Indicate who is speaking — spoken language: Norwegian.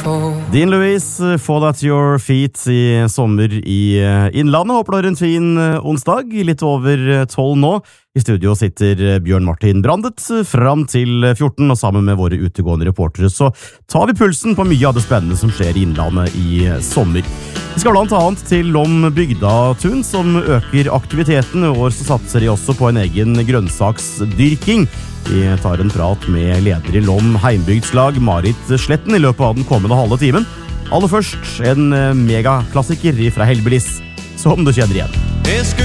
Speaker 1: Dean Lewis, Fall at Your Feet I sommer I Innlandet. Håper du har en fin onsdag, litt over 12 nå. I studio sitter Bjørn Martin Brandet fram til 14, og sammen med våre utegående reportere så tar vi pulsen på mye av det spennende som skjer I Innlandet I sommer. Vi skal blant annet til Lom Bygdatun, som øker aktiviteten. I år så satser de også på en egen grønnsaksdyrking. Vi tar en prat med leder I Lom Heimbygdslag, Marit Sletten, I løpet av den kommende halve timen. Aller først en megaklassiker fra Hellbillies, som du kjenner igjen.